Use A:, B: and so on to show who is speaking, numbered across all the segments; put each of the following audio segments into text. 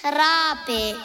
A: Rabe.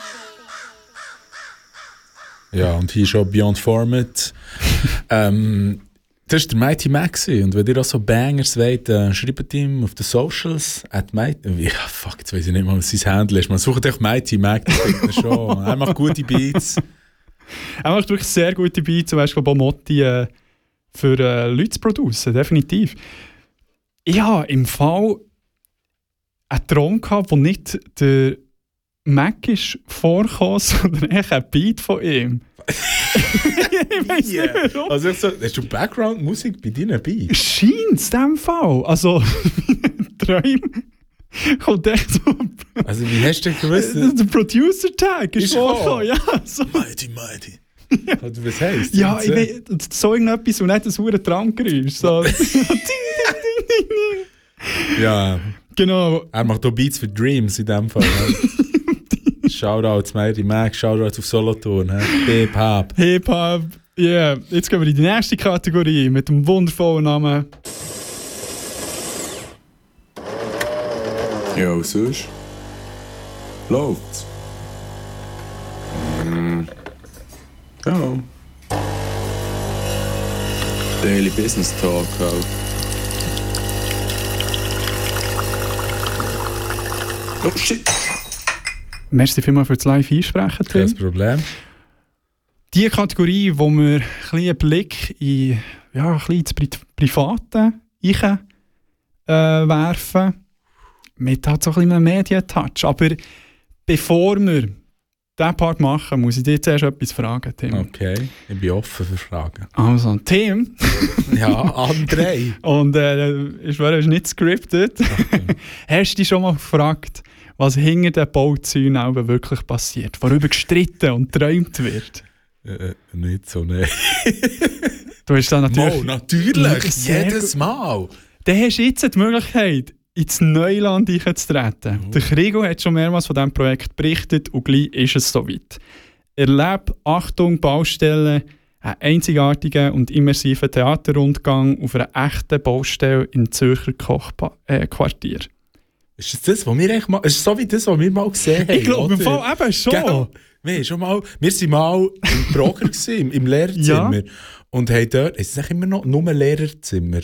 B: Ja, und hier schon Beyond Format. Das war der Mighty Mac. Und wenn ihr auch so Bangers wollt, schreibt ihm auf den Socials. Jetzt weiß ich nicht mal, was sein Handle ist. Man sucht euch Mighty Mac, das findet ihr schon. Er macht gute Beats.
C: Er macht wirklich sehr gute Beats, zum Beispiel Bomotti für Leute zu produzieren, definitiv. Ich habe im Fall einen Traum gehabt, wo nicht der Mac ist vorgekommen, sondern echt ein Beat von ihm. Ich weiss nicht warum.
B: Also hast du Background-Musik bei deinen Beats?
C: Scheint's in diesem Fall. Also, Träume kommt echt so...
B: Also wie hast du gewusst?
C: Der Producer-Tag ist vorgekommen, ja. So.
B: Mighty. Also, was heisst?
C: Ja, ich weiß, so irgendetwas und nicht ein verdammtes Traumgeräusch. So.
B: Ja.
C: Genau.
B: Er macht auch Beats für Dreams in dem Fall. Shoutouts Mighty Mac, Shoutouts auf Solothurn. Hip-Hop.
C: Hip-Hop, yeah. Jetzt gehen wir in die nächste Kategorie mit dem wundervollen Namen.
D: Ja, was sonst? Läuft's? Ja. Daily Business Talk halt. Oh shit!
C: Merci vielmals für das Live-Einsprechen, Tim.
B: Kein Problem.
C: Die Kategorie, wo wir einen Blick in ins Private werfen, mit halt so ein bisschen einem Medientouch. Aber bevor wir diesen Part machen, muss ich dir zuerst etwas fragen, Tim.
B: Okay, ich bin offen für Fragen.
C: Also, Tim.
B: Ja, André.
C: Und ich schwöre, es ist nicht scripted. Okay. Hast du dich schon mal gefragt, was hinter den Bauzäunen aber wirklich passiert? Worüber gestritten und geträumt wird?
B: Nicht so, nein.
C: Du hast da natürlich...
B: natürlich, jedes Mal.
C: Dann hast du jetzt die Möglichkeit, ins Neuland einzutreten. Oh. Der Krigo hat schon mehrmals von diesem Projekt berichtet und gleich ist es soweit. Erlebe, Achtung, Baustellen, einen einzigartigen und immersiven Theaterrundgang auf einer echten Baustelle im Zürcher Kochquartier.
B: Ist das, was wir eigentlich mal... Ist so wie das, was wir mal gesehen haben?
C: Ich glaube, im Fall eben schon.
B: Genau. Wir waren mal im Broker im Lehrerzimmer. Ja. Und haben dort... Ist es immer noch nur Lehrerzimmer?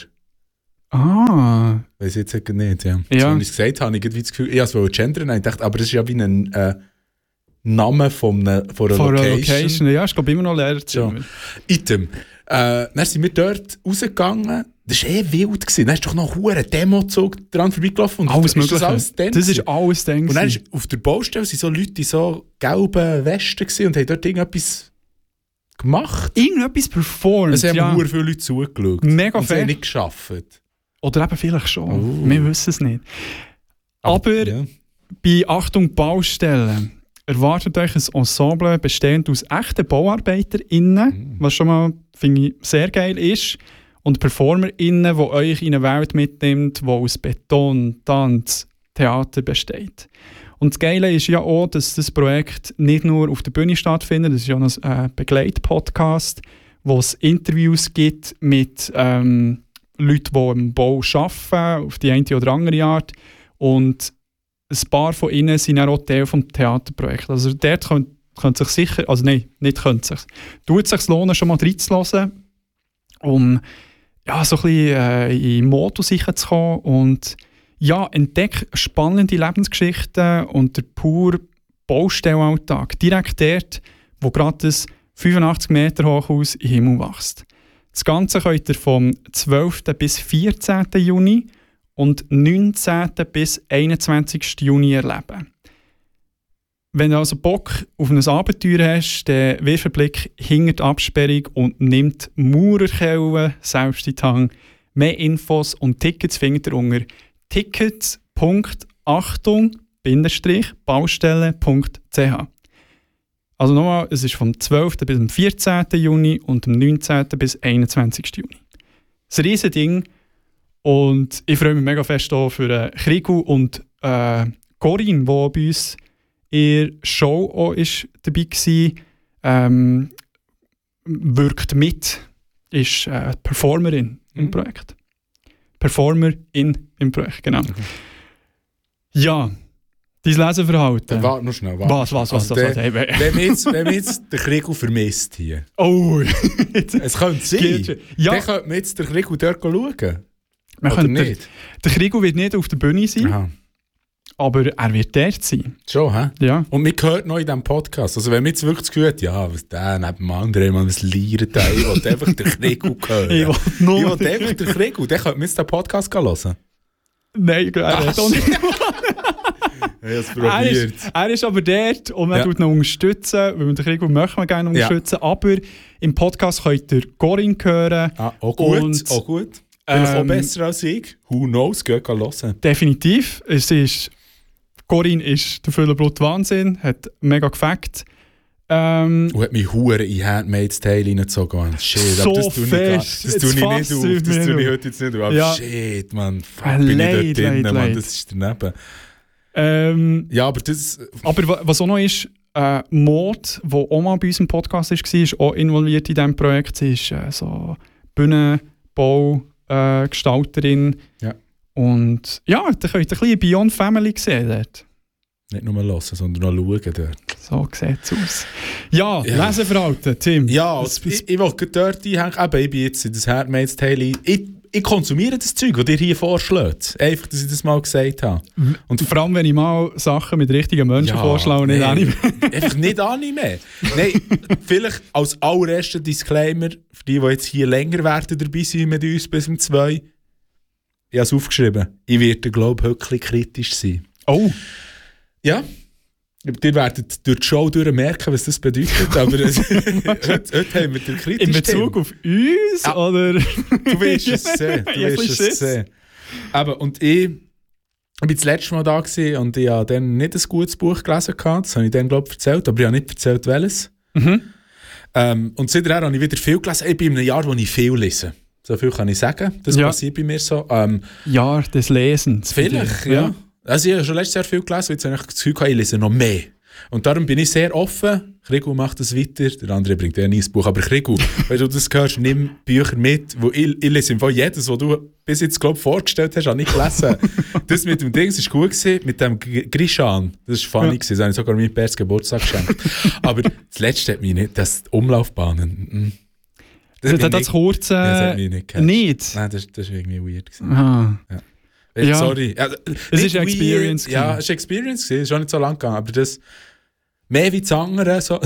C: Ah.
B: Weiss ich jetzt nicht, ja. So, wenn ich es gesagt habe, ich habe das Gefühl, ich wollte gendern, ich dachte, aber das ist ja wie ein Name von einer Location.
C: Ja, ich glaube immer noch Lehrerzimmer.
B: Ja. Item. Dann sind wir dort rausgegangen. Das war wild. Dann ist doch noch ein Demozug dran vorbeigelaufen.
C: Alles mögliche.
B: Das
C: ist alles dann.
B: Und dann ist auf der Baustelle sind so Leute in so gelben Westen und haben dort irgendetwas gemacht.
C: Irgendetwas performt.
B: Es haben viele Leute zugeschaut.
C: Mega
B: und sie haben nicht geschafft.
C: Oder eben vielleicht schon. Wir wissen es nicht. Aber bei Achtung Baustellen erwartet euch ein Ensemble bestehend aus echten BauarbeiterInnen, was schon mal, finde ich, sehr geil ist. Und PerformerInnen, die euch in eine Welt mitnimmt, die aus Beton, Tanz, Theater besteht. Und das Geile ist ja auch, dass das Projekt nicht nur auf der Bühne stattfindet, das ist ja ein Begleitpodcast, wo es Interviews gibt mit Leuten, die im Bau arbeiten, auf die eine oder andere Art. Und ein paar von ihnen sind auch Teil des Theaterprojekts. Also dort könnte sich sicher, also nein, nicht könnte sich, tut es sich lohnen, schon mal reinzulassen, um ja, so ein bisschen in den Modus zu kommen und ja, entdeckt spannende Lebensgeschichten und der pure Baustellalltag. Direkt dort, wo gerade das 85 Meter Hochhaus in den Himmel wächst. Das Ganze könnt ihr vom 12. bis 14. Juni und 19. bis 21. Juni erleben. Wenn du also Bock auf ein Abenteuer hast, dann wirf einen Blick hinter die Absperrung und nimmt Maurerkellen selbst in die Hand. Mehr Infos und Tickets findet ihr unter tickets.achtung-baustelle.ch. Also nochmal, es ist vom 12. bis zum 14. Juni und vom 19. bis 21. Juni. Das riesen Ding und ich freue mich mega fest hier für Krigu und Corinne, die bei uns in der Show auch ist dabei war, wirkt mit, ist Performerin im Projekt. Performerin im Projekt, genau. Ja, Dein Leseverhalten?
B: Warte noch schnell.
C: Was?
B: Wenn wir jetzt den Krieg vermisst hier.
C: Oh!
B: Es könnte sein.
C: Ja.
B: Dann könnte man jetzt den Krieg dort schauen.
C: Oder nicht? Der Krieg wird nicht auf der Bühne sein,
B: Aha.
C: aber er wird dort sein.
B: Schon, hä?
C: Ja.
B: Und man hört noch in diesem Podcast, also wenn man jetzt wirklich das Gefühl hat, ja, was der neben dem anderen, man was liert, ich will einfach den Krieg hören.
C: Ich will
B: einfach den Krieg, dann könnte man jetzt den Podcast hören.
C: Nein, er hat auch nicht.
B: Ich habe es probiert.
C: Er ist aber dort und man tut ihn unterstützen, weil man den Krieg möchte man gerne unterstützen. Aber im Podcast könnt ihr Corinne hören.
B: Auch gut. Vielleicht auch besser als ich. Who knows? Geht hören.
C: Definitiv. Corinne ist der Füllenblut Wahnsinn, hat mega gefackt.
B: Und hat mich hure in Handmaid's Tale reingezogen. Shit,
C: so
B: aber das tue ich nicht auf. Das tue ich heute jetzt nicht auf. Aber
C: ja.
B: Shit, man. Fuck, bin ich dort drin, man. Das ist daneben. Ja, aber das...
C: Aber was auch noch ist, Maud, die auch mal bei uns im Podcast war, ist auch involviert in diesem Projekt. Sie ist so Bühnenbau-Gestalterin.
B: Ja.
C: Und ja, da könnt ihr ein bisschen Beyond Family sehen dort.
B: Nicht nur hören, sondern auch schauen dort.
C: So sieht es aus. Ja, Leseverhalten, Tim.
B: Ja, ich will dort einhängen. Eben, ich bin jetzt in das Handmaid's Tale. Ich konsumiere das Zeug, das ihr hier vorschlägt. Einfach, dass ich das mal gesagt habe.
C: Und vor allem, wenn ich mal Sachen mit richtigen Menschen vorschlage und nicht Anime.
B: Einfach nicht Anime. Nein, vielleicht als allererster Disclaimer, für die jetzt hier länger werden dabei sein mit uns bis um 2. Ich habe es aufgeschrieben. Ich werde, glaube ich, wirklich kritisch sein.
C: Oh.
B: Ja. Ihr werdet durch die Show merken, was das bedeutet. Aber heute haben wir den kritischen
C: in Bezug auf uns? Ja. Oder?
B: Du wirst es sehen. Aber, und ich war das letzte Mal da und ich habe dann nicht ein gutes Buch gelesen. Das habe ich dann, glaube ich, erzählt. Aber ich habe nicht erzählt, welches.
C: Mhm.
B: Und seitdem habe ich wieder viel gelesen. Ich bin in einem Jahr, wo ich viel lese. So viel kann ich sagen. Das passiert bei mir so.
C: Jahr des Lesens.
B: Vielleicht, ja. Also ich habe schon letztes Jahr viel gelesen, jetzt habe ich das Gefühl, ich lese noch mehr. Und darum bin ich sehr offen. Krigu macht das weiter, der andere bringt ja nie ein Buch. Aber Krigu, wenn du das hörst, nimm Bücher mit, wo ich lese im Fall jedes, was du bis jetzt glaub, vorgestellt hast, habe ich gelesen. Das mit dem Ding war gut gewesen, mit dem Grishan. Das war funny gewesen, das habe ich sogar meinem Pers Geburtstag geschenkt. Aber das Letzte hat mich nicht, das Umlaufbahnen.
C: Das kurze...
B: Das hat mich nicht gehört.
C: Nicht?
B: Nein, das war irgendwie weird gewesen.
C: Aha.
B: Ja.
C: Ja.
B: Sorry. Ja,
C: es ist eine Experience.
B: Ja, es ist eine Experience. Es ist auch nicht so lang gegangen. Aber das mehr wie das andere. So.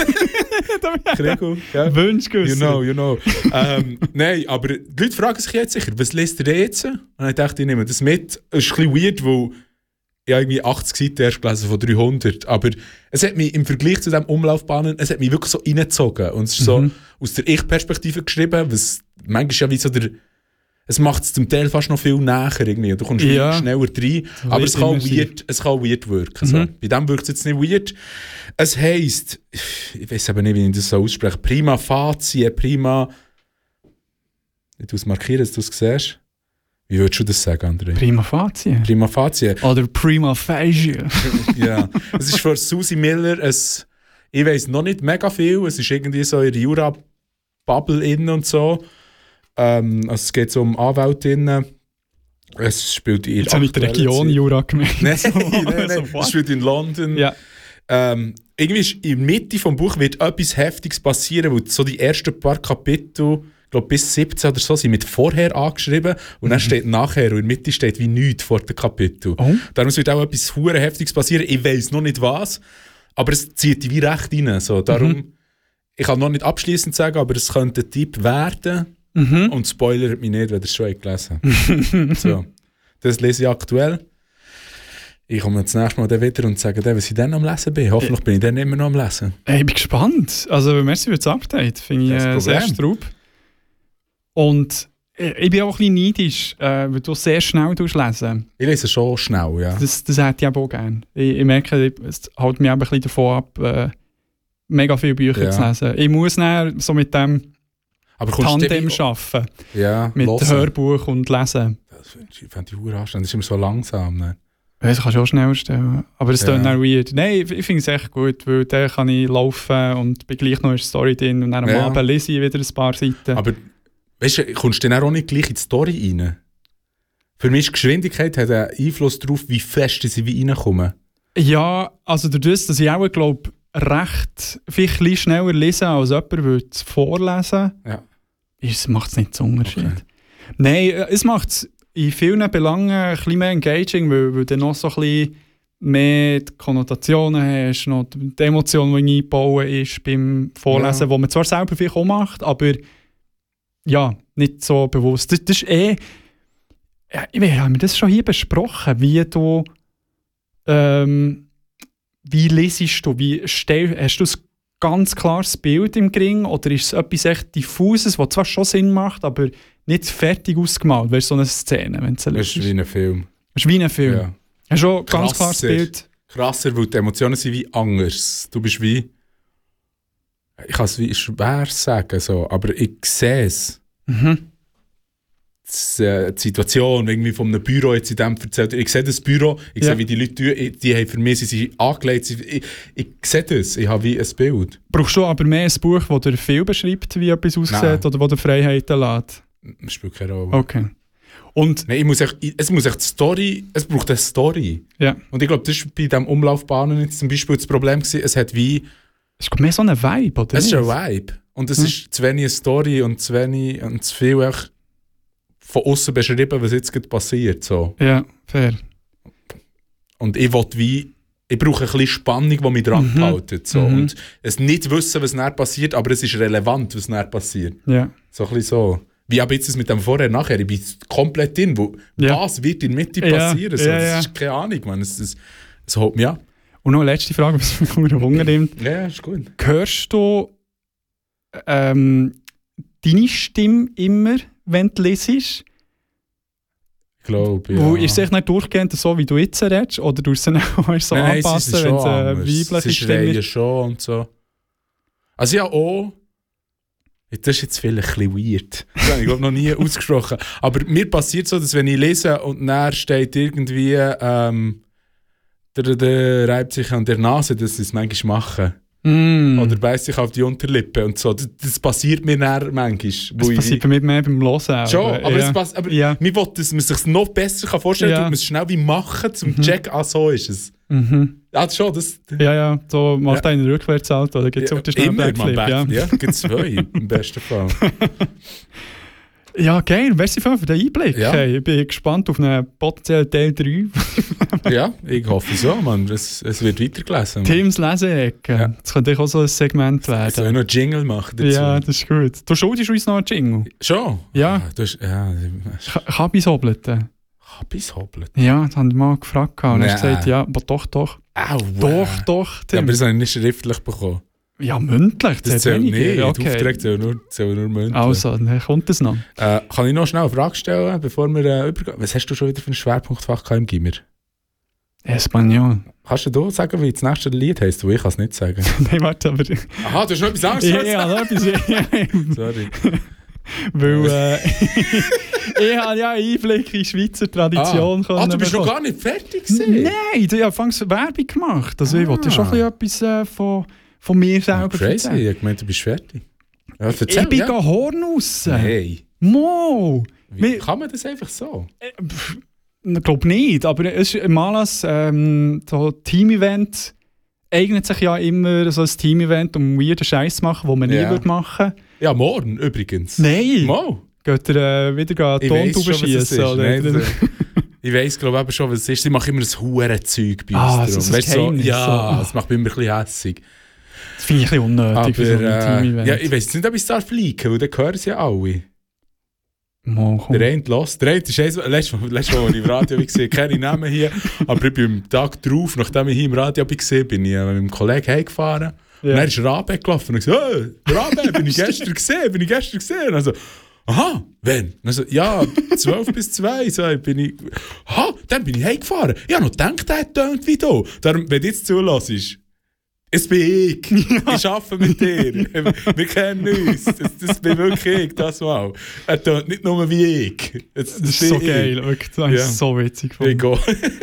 B: Krigu, ja.
C: Wünschgüsse.
B: You know. Nein, aber die Leute fragen sich jetzt sicher, was liest ihr denn jetzt? Und ich dachte, ich nehme das mit. Es ist ein bisschen weird, weil ich irgendwie 80 Seiten erst gelesen von 300. Aber es hat mich im Vergleich zu diesem Umlaufbahnen, es hat mich wirklich so reingezogen. Und es ist so aus der Ich-Perspektive geschrieben, was manchmal ja wie so der... Es macht es zum Teil fast noch viel näher irgendwie. Du kommst schneller rein, aber es kann weird wirken. So. Bei dem wirkt es jetzt nicht weird. Es heisst, ich weiß aber nicht, wie ich das so ausspreche, prima facie, prima... Ich muss markieren, dass du es siehst. Wie würdest du das sagen, André?
C: Prima facie.
B: Prima facie.
C: Oder prima facie.
B: Ja. Es ist für Susie Miller ich weiss noch nicht mega viel. Es ist irgendwie so in der Jura-Bubble innen und so. Also es geht so um Anwältinnen. Es spielt in
C: jetzt habe ich die Region Jura gemeint.
B: Nein. Es spielt in London.
C: Ja.
B: Irgendwie ist in der Mitte des Buches wird etwas Heftiges passieren, weil so die ersten paar Kapitel, ich glaube bis 17 oder so, sind mit vorher angeschrieben und dann steht nachher und in der Mitte steht wie nichts vor dem Kapitel.
C: Oh.
B: Darum wird auch etwas hure Heftiges passieren. Ich weiss noch nicht was, aber es zieht wie recht rein. So, darum, ich kann noch nicht abschließend sagen, aber es könnte ein Tipp werden. Und spoilert mich nicht, wenn ihr es schon gelesen habt. So. Das lese ich aktuell. Ich komme das nächste Mal dann wieder und sage dann, was ich dann am Lesen bin. Hoffentlich bin ich dann immer noch am Lesen.
C: Ich bin gespannt. Also, merci für das Update. Finde ich sehr straub. Und ich bin auch ein bisschen neidisch, weil du sehr schnell lesen.
B: Ich lese schon schnell, ja.
C: Das hätte ich auch gerne. Ich merke, es hält mich ein bisschen davon ab, mega viele Bücher zu lesen. Ich muss dann so mit dem Tandem arbeiten.
B: Ja,
C: mit Hörbuch und Lesen.
B: Das fände ich verdammt anstrengend. Das ist immer so langsam. Ne?
C: Das kannst du auch schnell stellen. Aber es klingt dann weird. Nein, ich finde es echt gut, weil dann kann ich laufen und bin gleich noch in der Story drin und dann am Abend lese ich wieder ein paar Seiten. Aber
B: weißt du, kommst du dann auch nicht gleich in die Story rein? Für mich Geschwindigkeit hat einen Einfluss darauf, wie fest sie wie reinkommen.
C: Ja, also durch das, dass ich auch, glaube recht viel schneller lesen als jemand würde vorlesen,
B: Ja.
C: macht es nicht so Unterschied.
B: Okay.
C: Nein, es macht es in vielen Belangen ein bisschen mehr engaging, weil du noch so ein bisschen mehr die Konnotationen hast, noch die Emotion, die eingebaut ist beim Vorlesen, wo man zwar selber vielleicht auch macht, aber ja, nicht so bewusst. Das ist ja, wir haben das schon hier besprochen, wie du wie lesest du, hast du ein ganz klares Bild im Gring oder ist es etwas echt diffuses, was zwar schon Sinn macht, aber nicht fertig ausgemalt, weißt du, so eine Szene, wenn du
B: Das ist wie ein Film.
C: Das ist wie ein Film.
B: Ja.
C: Hast du schon ein ganz klares Bild?
B: Krasser, weil die Emotionen sind wie anders. Du bist wie... Ich kann es wie schwer sagen, so, aber ich sehe es.
C: Mhm.
B: Die Situation irgendwie von einem Büro jetzt in dem erzählt. Ich sehe das Büro, ich sehe, wie die Leute tun, die haben für mich, sie sind angelegt, ich sehe das, ich habe wie ein Bild.
C: Brauchst du aber mehr ein Buch, das dir viel beschreibt, wie etwas aussieht,
B: Nein.
C: oder das dir Freiheiten lässt?
B: Das spielt keine Rolle.
C: Okay. Und
B: Nein, es muss echt Story, es braucht eine Story.
C: ja,
B: Und ich glaube, das war bei diesem Umlaufbahnen jetzt zum Beispiel das Problem gewesen, es hat wie,
C: es ist mehr so ein Vibe, oder?
B: es ist
C: nicht?
B: ein Vibe. Und es ist zu wenig eine Story und zu wenig und zu viel echt von außen beschrieben, was jetzt gerade passiert. So.
C: Ja, fair.
B: Und ich brauche ein bisschen Spannung, die mich dran hält. So. Und es nicht wissen, was nachher passiert, aber es ist relevant, was nachher passiert.
C: Ja.
B: So ein bisschen so. Wie aber jetzt mit dem Vorher-Nachher, ich bin komplett drin. Was wird in der Mitte
C: Ja,
B: passieren? So,
C: ja,
B: das ist keine Ahnung, man. Es holt mich an.
C: Und noch eine letzte Frage, was mich Hunger nimmt.
B: Ja, ist gut.
C: Hörst du deine Stimme immer, wenn du lesest?
B: Ich glaube, ja.
C: Wo ist es echt nicht durchgehend so, wie du jetzt redest? Oder tust du es auch so
B: Nein,
C: anpassen,
B: es ist
C: wenn es
B: schon
C: eine
B: anders.
C: weibliche
B: Sie
C: Stimme
B: schreien
C: ist?
B: schon und so. Also ja, auch... Das ist jetzt vielleicht ein bisschen weird. Das habe ich glaube noch nie ausgesprochen. Aber mir passiert so, dass wenn ich lese und dann steht irgendwie der reibt sich an der Nase, dass sie es manchmal machen. Oder beißt sich auf die Unterlippe und so. Das passiert mir dann manchmal.
C: Das passiert bei mir mehr beim Hören.
B: Schon, aber, aber
C: ja.
B: mir will, dass man es sich noch besser vorstellen kann,
C: Ja.
B: und man es schnell wie machen, zum Check, so ist es.
C: Mhm.
B: Ja, schon, das...
C: Ja, so macht einen Rückwärtssalto, oder gibt es auf den schnellen
B: immer,
C: Backflip.
B: man
C: Ja.
B: gibt 2 im besten Fall.
C: Ja, geil. Merci für den Einblick.
B: Ja.
C: Hey, ich bin gespannt auf einen potenziellen Teil 3.
B: Ja, ich hoffe so, man. Es wird weitergelesen.
C: Tims Leseecke.
B: Ja.
C: Das könnte auch so ein Segment
B: Soll ich
C: werden.
B: noch einen Jingle machen dazu?
C: Ja, das ist gut. Du schuldest uns noch einen Jingle.
B: Schon?
C: Ja.
B: Ah, du hast, ja,
C: Kabishobelten.
B: Kabishobelt.
C: Ja, das haben wir mal gefragt. Und er hat
B: Nein.
C: gesagt, ja, aber doch.
B: Au,
C: Doch,
B: Ja,
C: Tim.
B: aber das habe ich nicht schriftlich bekommen.
C: Ja, mündlich.
B: Das
C: hat
B: zählt
C: weniger.
B: nicht. Die
C: Okay.
B: Aufträge zählen nur mündlich.
C: Also, dann kommt das noch.
B: Kann ich noch schnell eine Frage stellen, bevor wir übergehen? Was hast du schon wieder für ein Schwerpunktfach gehabt im Gimmer?
C: Espanol.
B: Kannst du sagen, wie das nächste Lied heisst? Ich kann es nicht sagen.
C: Nein, warte, aber...
B: Aha, du hast noch etwas Angst.
C: Ja, noch etwas.
B: Sorry.
C: Weil ich habe ja einen Einblick in die Schweizer Tradition
B: du bist noch
C: bekommen.
B: gar nicht fertig gewesen?
C: Nein, ich habe anfangs Werbung gemacht. Also ich wollte schon ein bisschen etwas von mir selber
B: Crazy,
C: erzählen.
B: ich habe gemeint, du bist fertig. Ja,
C: Ich
B: erzähl,
C: bin
B: ja.
C: Horn raus.
B: Hey,
C: Mo!
B: wie kann man das einfach so?
C: Ich glaube nicht, aber es ist mal ein so Team-Event eignet sich ja immer so ein Team-Event, um weirden Scheiß zu machen, den man nie
B: Ja.
C: würde machen.
B: Ja, morgen übrigens.
C: Nein!
B: Mo.
C: Geht ihr wieder
B: Ich
C: Ton
B: weiss schon, was es ist.
C: schießen?
B: Nein, ich weiss, glaube ich, schon, was es ist. Sie machen immer ein Hurenzeug bei uns.
C: Ah,
B: darum.
C: das ist ein
B: Weißt du,
C: Geheimnis,
B: ja,
C: so.
B: das macht mich immer ein bisschen hässig.
C: Das finde ich ein bisschen unnötig für so ein
B: Aber
C: Team-Event.
B: ja, ich weiss nicht, ob ich es darf liken, weil dann hören sie ja alle.
C: Mo, komm.
B: Der eine lässt. Der eine ist letztes Mal, als ich im Radio gesehen keine Namen hier, aber ich bin am Tag drauf, nachdem ich hier im Radio war, bin ich mit meinem Kollegen heimgefahren.
C: Ja.
B: Und dann ist Rabe gelaufen und ich gesagt, hey, Rabe, bin ich gestern gesehen. Also, aha, wann? Also, ja, 12 bis 2, so bin ich, aha, dann bin ich heimgefahren. Ich habe noch gedacht, der tönt wie du. Darum, wenn du jetzt zulässt, es bin ich. Ich arbeite mit dir. Wir kennen uns. Das bin wirklich ich, das mal. Er tönt nicht nur wie ich.
C: Das ist so geil, wirklich. Das ist so witzig.
B: Ich gehe.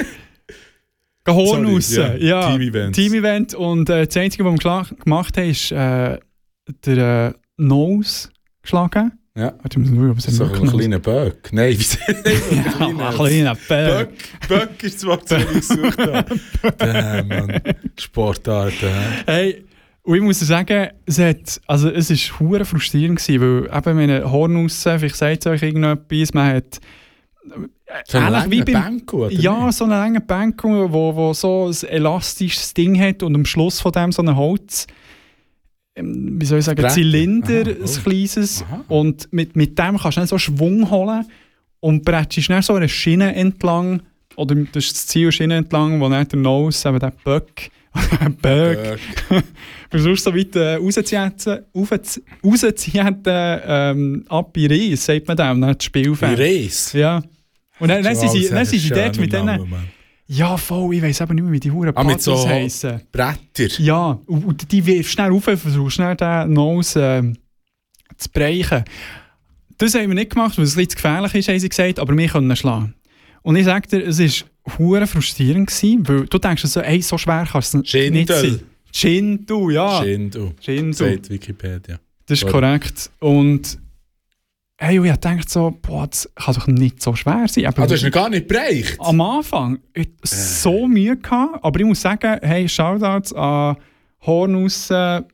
C: Horn
B: Sorry,
C: raus.
B: ja.
C: Ja,
B: Team-Event.
C: Team-Event. Und das Einzige, was wir gemacht haben, ist der Nose geschlagen.
B: Ja.
C: Warte, ich muss schauen, ob es
B: So ein kleiner Böck. Nein, wie
C: ein kleiner Böck.
B: Böck ist das Wort, das ich gesucht habe. Mann. Sportarten.
C: Hey, und ich muss sagen, es war hure frustrierend gewesen, weil eben meine Hornuss, vielleicht sagt es euch irgendetwas, man hat
B: so einen langen Bänkel, oder
C: ja,
B: nicht?
C: so einen langen Bänkel, wo so ein elastisches Ding hat und am Schluss von dem so ein Holz, wie soll ich sagen,
B: Bretter.
C: Zylinder,
B: Aha,
C: ein kleines.
B: Aha.
C: Und mit dem kannst du dann so Schwung holen und bretschst dann so eine Schiene entlang, oder das ist das Ziel, Schiene entlang, wo dann der Nose, eben der Böck, versuchst so weit rauszuziehen, ab in Reis, sagt man dem, das Spielfeld.
B: Reis?
C: Ja. Und dann sind sie dort mit denen...
B: Namen,
C: Ja, voll, ich weiss aber nicht mehr, wie die Huren
B: mit so
C: Paddles heissen.
B: Bretter?
C: Ja, und die wirfst schnell rauf und versuchst schnell den Nose zu brechen. Das haben wir nicht gemacht, weil es ein bisschen zu gefährlich ist, haben sie gesagt, aber wir können ihn schlagen. Und ich sage dir, es war hure frustrierend gewesen, weil du denkst so, ey, so schwer kannst du es nicht sein. Schindu, ja.
B: Schindu. Sagt Wikipedia.
C: Das ist korrekt. Und hey, ich dachte so, boah, das kann doch nicht so schwer sein. Aber
B: du hast ihn gar nicht bereicht?
C: am Anfang ich hatte so Mühe gehabt, aber ich muss sagen, hey, Shoutouts an Hornuss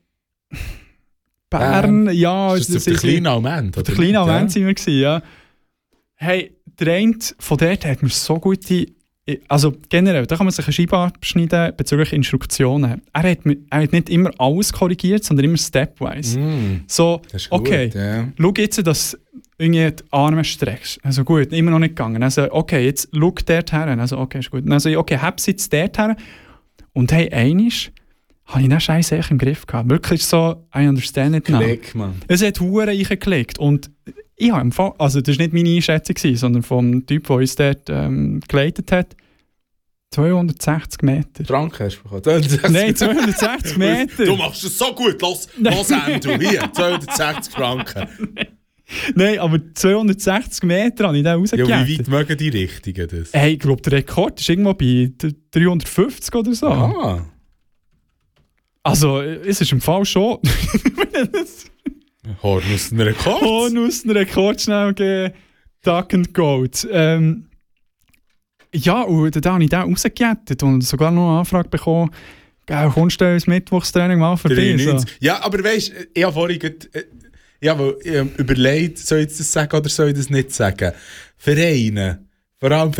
C: Bern. Ja,
B: das ist der kleine Alment.
C: Der kleine Alment sind wir gewesen, ja. Hey, der eine von dort hat mir so gute... Also generell, da kann man sich eine Scheibe abschneiden bezüglich Instruktionen. Er hat nicht immer alles korrigiert, sondern immer stepwise. So,
B: das ist gut,
C: okay,
B: ja.
C: schau jetzt, dass du irgendwie die Arme streckst. Also gut, immer noch nicht gegangen. Also okay, jetzt schau dort her. Also okay, ist gut. Also okay, hab's jetzt dort her. Und hey, einisch habe ich den Scheiß echt im Griff gehabt. Wirklich so, I understand it now.
B: Klick, Mann.
C: Es hat Huren reingeklickt und ich habe im Fall, also das war nicht meine Einschätzung, sondern vom Typ, der uns dort geleitet hat, 260 Meter.
B: Franken hast du bekommen?
C: Nein, 260 Meter.
B: Du machst es so gut. Los Endo, hier, 260 Franken.
C: Nein, aber 260 Meter habe ich da rausgekehrt.
B: Ja, wie weit mögen die Richtigen das?
C: Hey, ich glaube, der Rekord ist irgendwo bei 350 oder so.
B: Ah.
C: Also, es ist im Fall schon...
B: Hornuss einen Rekord.
C: Hornuss einen Rekord schnell gegeben. Duck and Goat. Ja, und dann habe ich den rausgejettet und sogar noch eine Anfrage bekommen, kommst du ins Mittwochstraining mal vorbei? So.
B: Ja, aber weißt du, ich habe vorhin überlegt, soll ich das sagen oder soll ich das nicht sagen? Vereine, vor allem